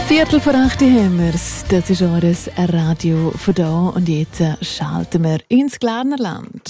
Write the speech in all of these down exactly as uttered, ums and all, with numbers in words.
Viertel vor acht haben wir's. Das ist eures Radio von da. Und jetzt schalten wir ins Glarnerland.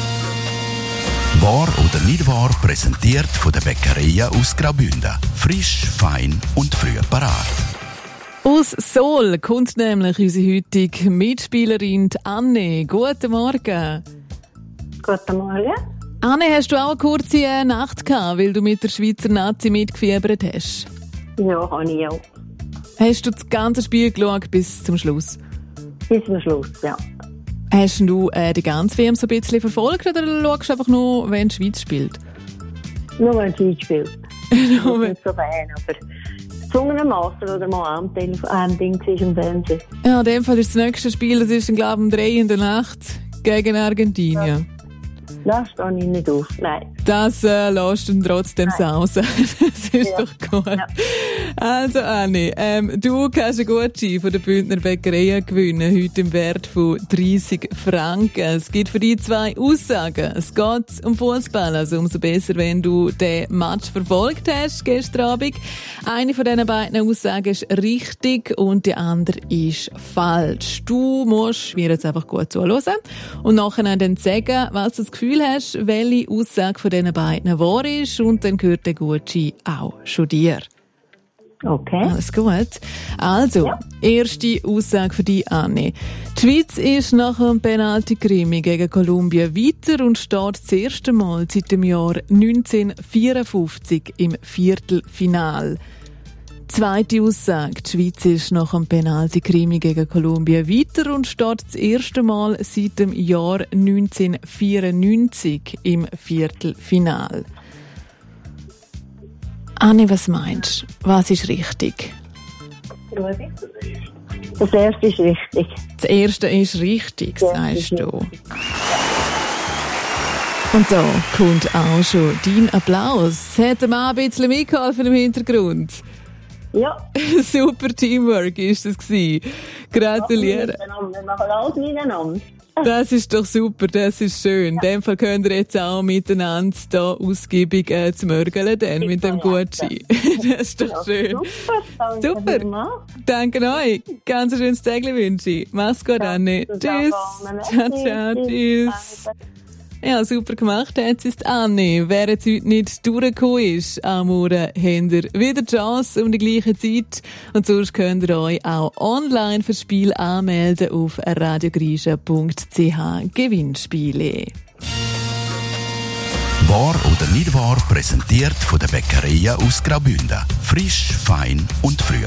Wahr oder nicht wahr, präsentiert von der Bäckerei aus Graubünden. Frisch, fein und früh parat. Aus Sol kommt nämlich unsere heutige Mitspielerin Anne. Guten Morgen. Guten Morgen. Anne, hast du auch eine kurze Nacht gehabt, weil du mit der Schweizer Nazi mitgefiebert hast? Ja, habe ich auch. Hast du das ganze Spiel geschaut bis zum Schluss? Bis zum Schluss, ja. Hast du äh, die ganze W M so ein bisschen verfolgt oder schaust du einfach nur, wenn die Schweiz spielt? Nur wenn die Schweiz spielt. nur nicht so fein, aber gezwungenermassen oder mal ein Ding im Fernsehen. Ja, in dem Fall ist das nächste Spiel, das ist, glaube ich, um drei in der Nacht gegen Argentinien. Ja. Das stehe ich nicht auf, nein. Das äh, lässt du trotzdem sausen. Das ist ja. doch gut. Ja. Also Anni, ähm, du kannst einen Gutschein von der Bündner Bäckerei gewinnen, heute im Wert von dreissig Franken. Es gibt für dich zwei Aussagen. Es geht um Fußball, also umso besser, wenn du den Match verfolgt hast gestern Abend. Eine von diesen beiden Aussagen ist richtig und die andere ist falsch. Du musst mir jetzt einfach gut zuhören und nachher dann sagen, was du das Gefühl hast, welche Aussage von diesen beiden wahr ist, und dann gehört der Gutschein auch schon dir. Okay. Alles gut. Also, ja. Erste Aussage für dich, Anne. Die Schweiz ist nach dem Penalty-Krimi gegen Kolumbien weiter und steht das erste Mal seit dem Jahr neunzehnhundertvierundfünfzig im Viertelfinal. Zweite Aussage. Die Schweiz ist nach dem Penalty-Krimi gegen Kolumbien weiter und steht das erste Mal seit dem Jahr neunzehnhundertvierundneunzig im Viertelfinal. Anni, was meinst du? Was ist richtig? Das erste ist richtig. Das erste ist richtig, sagst du. Und da kommt auch schon dein Applaus. Hat der Mann ein bisschen mitgeholfen im Hintergrund? Ja. Super Teamwork ist das gewesen. Gratuliere. Wir machen alles miteinander. Das ist doch super, das ist schön. In dem Fall könnt ihr jetzt auch miteinander da ausgiebig äh, zu mörgeln, dann mit dem Gutschein. Das ist doch schön. Super, super. Danke euch. Ganz ein schönes Tag wünsche ich. Mach's gut, Anne. Tschüss. Ciao, ciao, tschüss. Ja, super gemacht, jetzt ist Anne. Wer jetzt heute nicht durchgekommen ist, am Morgen habt ihr wieder die Chance um die gleiche Zeit. Und sonst könnt ihr euch auch online für das Spiel anmelden auf radiogrischa punkt c h Gewinnspiele. Wahr oder nicht wahr, präsentiert von der Bäckerei aus Graubünden. Frisch, fein und früh